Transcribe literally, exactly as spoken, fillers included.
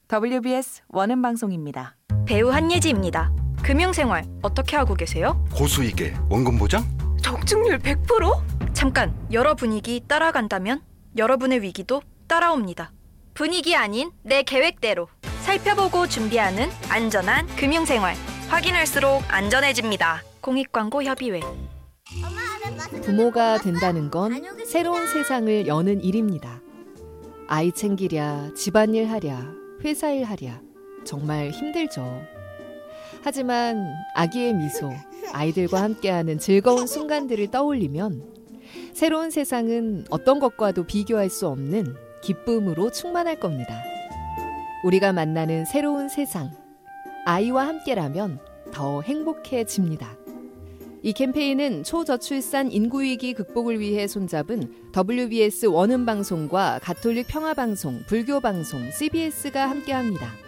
더블유비에스 원음 방송입니다. 배우 한예지입니다. 금융생활 어떻게 하고 계세요? 고수익에 원금 보장? 적중률 백 퍼센트? 잠깐, 여러 분위기 따라간다면 여러분의 위기도 따라옵니다. 분위기 아닌 내 계획대로 살펴보고 준비하는 안전한 금융생활. 확인할수록 안전해집니다. 공익광고협의회. 부모가 된다는 건 새로운 세상을 여는 일입니다. 아이 챙기랴, 집안일 하랴, 회사일 하랴, 정말 힘들죠. 하지만 아기의 미소, 아이들과 함께하는 즐거운 순간들을 떠올리면 새로운 세상은 어떤 것과도 비교할 수 없는 기쁨으로 충만할 겁니다. 우리가 만나는 새로운 세상, 아이와 함께라면 더 행복해집니다. 이 캠페인은 초저출산 인구위기 극복을 위해 손잡은 더블유비에스 원음방송과 가톨릭 평화방송, 불교방송, 씨비에스가 함께합니다.